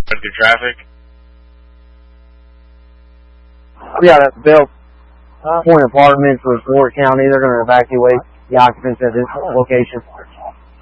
Through traffic? Yeah, that's Bell Point Apartments with Warwick County. They're going to evacuate the occupants at this location.